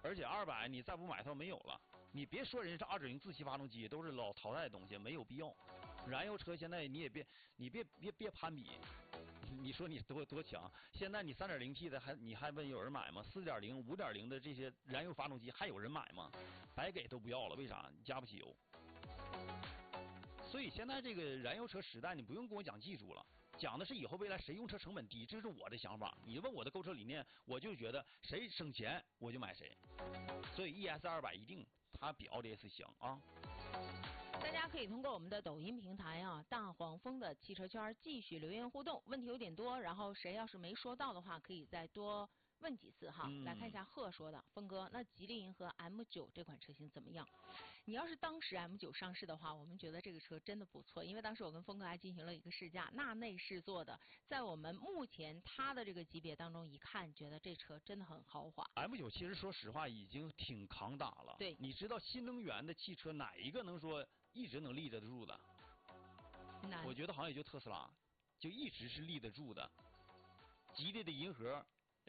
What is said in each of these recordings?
而且200你再不买它没有了。你别说人家是2.0自吸发动机，都是老淘汰的东西，没有必要。燃油车现在你别攀比。你说你多强？现在你3.0T 的你还问有人买吗？4.0、5.0的这些燃油发动机还有人买吗？白给都不要了，为啥？你加不起油。所以现在这个燃油车时代，你不用跟我讲技术了，讲的是以后未来谁用车成本低，这是我的想法。你问我的购车理念，我就觉得谁省钱我就买谁。所以 ES200一定它比奥迪 S 强啊。 大家可以通过我们的抖音平台啊，大黄蜂的汽车圈继续留言互动，问题有点多，然后谁要是没说到的话，可以再多问几次哈。来看一下贺说的，峰哥，那吉利银河 M9 这款车型怎么样？你要是当时 M9 上市的话，我们觉得这个车真的不错，因为当时我跟峰哥还进行了一个试驾，纳内饰做的，在我们目前它的这个级别当中一看，觉得这车真的很豪华。 M9 其实说实话已经挺抗打了。 对， 你知道新能源的汽车哪一个能说一直能立得住的？我觉得好像也就特斯拉，就一直是立得住的。吉利的银河。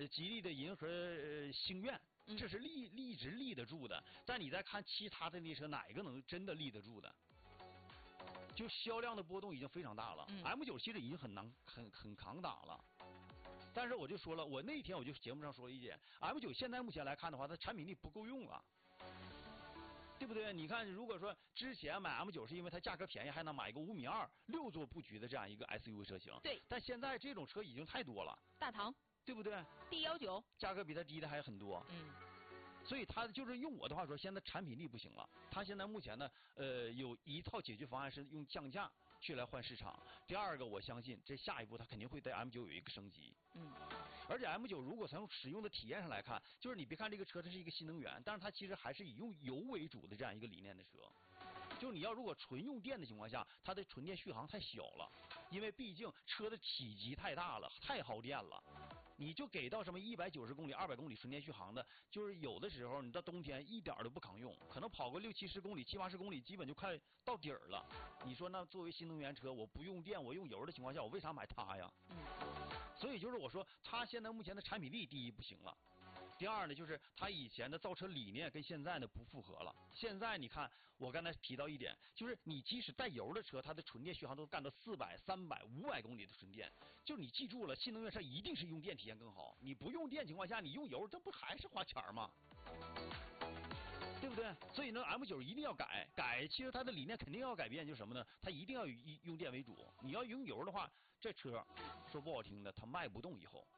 星愿，这是一直立得住的。但你再看其他的那车，哪个能真的立得住的？就销量的波动已经非常大了。M9 其实已经很抗打了。但是我就说了，我那天我就节目上说了一点 ，M9 现在目前来看的话，它产品力不够用啊。对不对？你看，如果说之前买 M9 是因为它价格便宜，还能买一个5.2米6座布局的这样一个 SUV 车型。 对。 但现在这种车已经太多了。 大唐。 对不对 D19 价格比它低的还很多。所以它就是用我的话说，现在产品力不行了。它现在目前呢，有一套解决方案是用降价去来换市场。第二个，我相信这下一步它肯定会对 M9 有一个升级。而且 M9 如果从使用的体验上来看，就是你别看这个车它是一个新能源，但是它其实还是以用油为主的这样一个理念的车。就是你要如果纯用电的情况下，它的纯电续航太小了，因为毕竟车的体积太大了，太耗电了。你就给到什么190公里、200公里纯电续航的，就是有的时候你到冬天一点都不抗用，可能跑个60、70公里、70、80公里，基本就快到底儿了。你说那作为新能源车，我不用电，我用油的情况下，我为啥买它呀？所以就是我说，它现在目前的产品力，第一不行了。第二呢，就是它以前的造车理念跟现在呢不符合了。现在你看，我刚才提到一点，就是你即使带油的车，它的纯电续航都干到400、300、500公里的纯电。就是你记住了，新能源车一定是用电体验更好。你不用电情况下，你用油，这不还是花钱吗？对不对？所以呢 ，M9 一定要改。其实它的理念肯定要改变，就是什么呢？它一定要以用电为主。你要用油的话，这车说不好听的，它卖不动以后。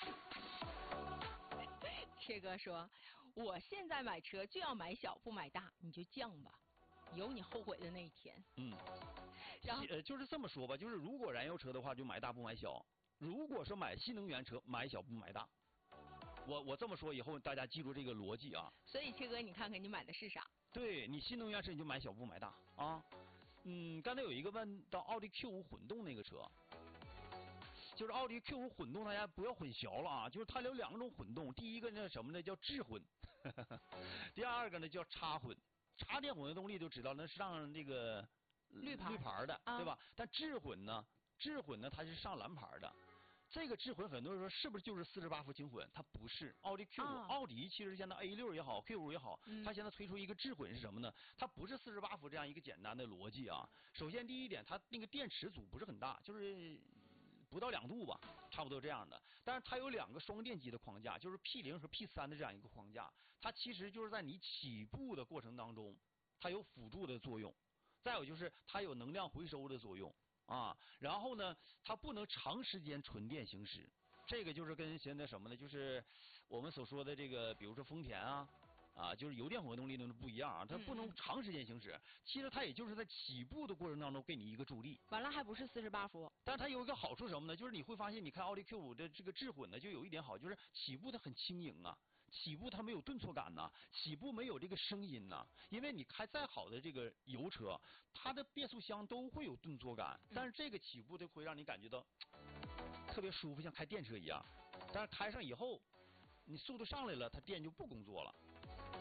切哥说，我现在买车就要买小不买大，你就降吧，有你后悔的那一天。然后就是这么说吧，就是如果燃油车的话，就买大不买小；如果说买新能源车，买小不买大。我这么说以后，大家记住这个逻辑啊。 所以切哥，你看看你买的是啥？ 对你新能源车你就买小不买大啊。刚才有一个问到奥迪 Q5 混动那个车。就是奥迪 Q5 混动，大家不要混淆了啊！就是它有2种混动，第一个呢什么呢？叫智混，第二个呢叫插混。插电混合动力就知道那是上那个绿牌的，对吧？但智混呢它是上蓝牌的。这个智混很多人说是不是就是48伏轻混？它不是。奥迪 Q5，奥迪其实现在 A6 也好 ，Q5 也好，它现在推出一个智混是什么呢？它不是48伏这样一个简单的逻辑啊。首先第一点，它那个电池组不是很大，就是不到2度吧，差不多这样的。但是它有2个双电机的框架，就是 P0 和 P3的这样一个框架。它其实就是在你起步的过程当中，它有辅助的作用。再有就是它有能量回收的作用。然后呢，它不能长时间纯电行驶，这个就是跟现在什么呢？就是我们所说的这个，比如说丰田就是油电混合动力那不一样啊，它不能长时间行驶。其实它也就是在起步的过程当中给你一个助力。 完了还不是48伏。 但是它有一个好处什么呢？就是你会发现，你看奥迪 Q5 的这个智混呢，就有一点好，就是起步的很轻盈啊。起步它没有顿挫感呐，起步没有这个声音呐，因为你开再好的这个油车，它的变速箱都会有顿挫感，但是这个起步就会让你感觉到特别舒服，像开电车一样。但是开上以后，你速度上来了，它电就不工作了。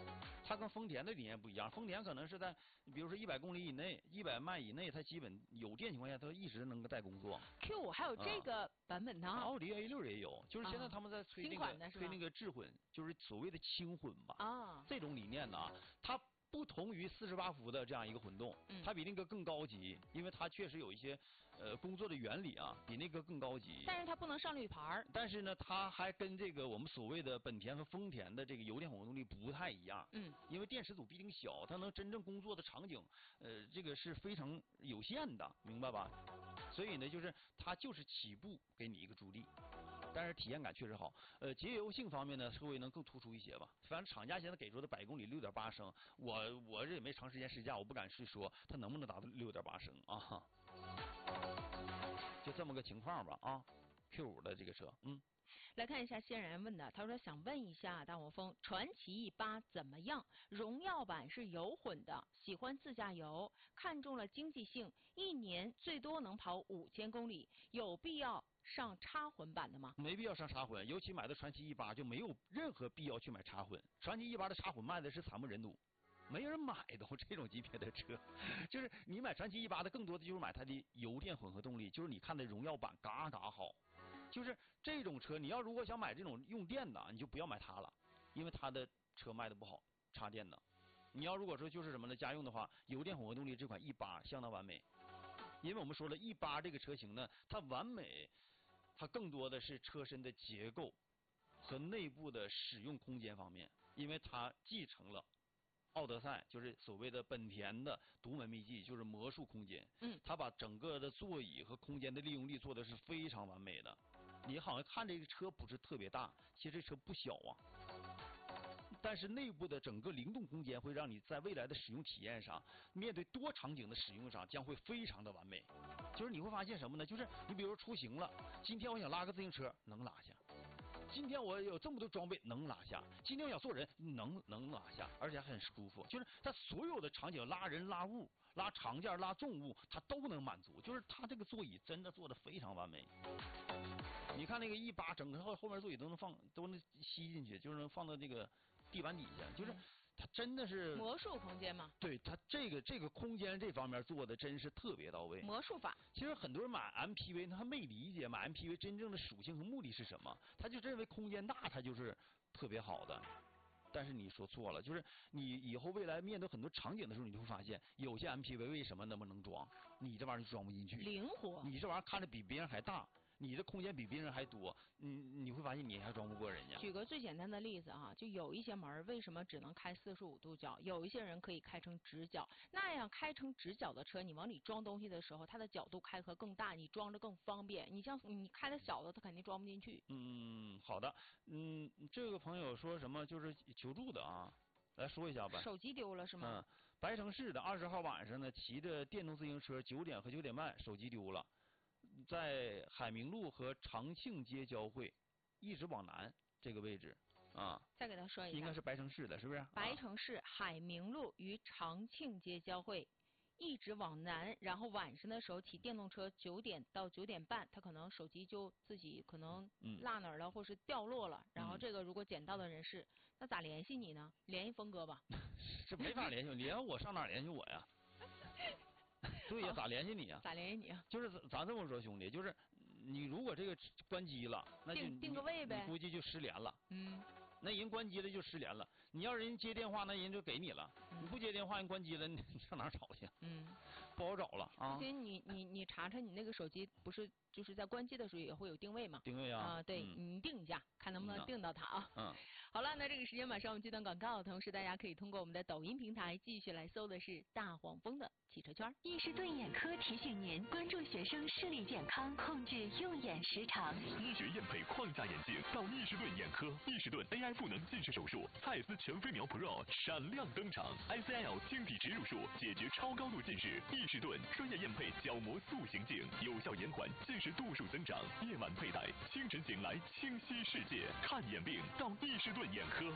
它跟丰田的理念不一样，丰田可能是在比如说100公里以内、100迈以内，它基本有电情况下，它一直能够带工作。 Q5还有这个版本呢？ 奥迪 A6也有，就是现在他们在推那个智混，就是所谓的轻混吧。这种理念呢，它不同于48伏的这样一个混动，它比那个更高级，因为它确实有一些工作的原理啊，比那个更高级。 但是它不能上绿牌。 但是呢，它还跟这个我们所谓的本田和丰田的这个油电混合动力不太一样。因为电池组毕竟小，它能真正工作的场景，这个是非常有限的，明白吧？所以呢，就是它就是起步给你一个助力。但是体验感确实好，节油性方面呢，稍微能更突出一些吧。反正厂家现在给出的100公里6.8升，我这也没长时间试驾，我不敢去说它能不能达到6.8升啊。就这么个情况吧啊。Q5的这个车， 来看一下仙人问的，他说想问一下大黄蜂，传祺E8怎么样？荣耀版是油混的，喜欢自驾游，看中了经济性，1年最多能跑5000公里，有必要上插混版的吗？ 没必要上插混，尤其买的传祺E8就没有任何必要去买插混。传祺E8的插混卖的是惨不忍睹，没人买都这种级别的车。就是你买传祺E8的，更多的就是买它的油电混合动力，就是你看的荣耀版嘎嘎好。就是这种车，你要如果想买这种用电的，你就不要买它了，因为它的车卖的不好，插电的。你要如果说就是什么呢，家用的话，油电混合动力这款E8相当完美。因为我们说了，E8这个车型呢，它完美，它更多的是车身的结构和内部的使用空间方面，因为它继承了奥德赛，就是所谓的本田的独门秘技，就是魔术空间。它把整个的座椅和空间的利用率做的是非常完美的。你好像看这个车不是特别大，其实这车不小啊。但是内部的整个灵动空间会让你在未来的使用体验上，面对多场景的使用上将会非常的完美。就是你会发现什么呢？就是你比如说出行了，今天我想拉个自行车，能拉下。今天我有这么多装备，能拉下。今天我想坐人，能拉下，而且还很舒服。就是它所有的场景，拉人、拉物、拉长件、拉重物，它都能满足。就是它这个座椅真的做的非常完美。你看那个E8，整个后面座椅都能吸进去，就是能放到这个地板底下，就是它真的是魔术空间嘛。 对，它这个空间这方面做的真是特别到位。 魔术法。 其实很多人买 MPV， 他没理解买 MPV 真正的属性和目的是什么，他就认为空间大，它就是特别好的。但是你说错了，就是你以后未来面对很多场景的时候，你就会发现，有些 MPV 为什么那么能装，你这玩意儿就装不进去。 灵活。 你这玩意儿看着比别人还大。你的空间比别人还多，你会发现你还装不过人家。 举个最简单的例子啊，就有一些门为什么只能开45度角？有一些人可以开成直角，那样开成直角的车，你往里装东西的时候，它的角度开合更大，你装着更方便。你像你开的小的，它肯定装不进去。 好的，这个朋友说什么就是求助的啊，来说一下吧。 手机丢了是吗？ 白城市的20号晚上呢，骑着电动自行车9点和9点半，手机丢了。在海明路和长庆街交汇，一直往南这个位置啊。 再给他说一下， 应该是白城市的，是不是？ 白城市海明路与长庆街交汇，一直往南，然后晚上的时候骑电动车9点到9点半，他可能手机就自己可能落哪儿了，或是掉落了。然后这个如果捡到的人是，那咋联系你呢？联系峰哥吧。 这没法联系，联系我上哪联系我呀？对呀，咋联系你啊？ 咋联系你啊？ 就是咱这么说，兄弟，就是你如果这个关机了，那就定个位呗， 你估计就失联了。那人关机了就失联了。你要人接电话，那人就给你了。你不接电话，人关机了，你上哪找去？不好找了啊。 而且你查查你那个手机不是就是在关机的时候也会有定位嘛？ 定位啊。 对，你定一下，看能不能定到它啊。好了，那这个时间马上我们接段广告，同时大家可以通过我们的抖音平台继续来搜的是大黄蜂的汽车圈。 易士顿眼科提醒您关注学生视力健康，控制用眼时长。 医学验配框架眼镜到易士顿眼科，易士顿 AI 赋能近视手术，蔡司全飞秒 Pro 闪亮登场 ，ICL 晶体植入术解决超高度近视。易士顿专业验配角膜塑形镜，有效延缓近视度数增长。夜晚佩戴，清晨醒来清晰视界。看眼病到易士顿眼科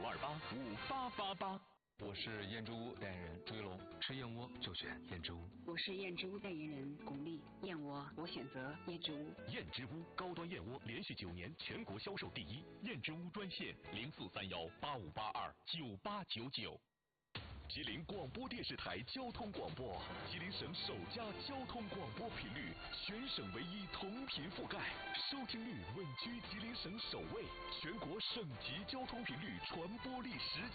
，89285888。 我是燕之屋代言人朱一龙，吃燕窝就选燕之屋。 我是燕之屋代言人巩俐，燕窝我选择燕之屋。 燕之屋高端燕窝连续9年全国销售第一，燕之屋专线04318582。 9899。吉林广播电视台交通广播，吉林省首家交通广播频率，全省唯一同频覆盖，收听率稳居吉林省首位，全国省级交通频率传播历史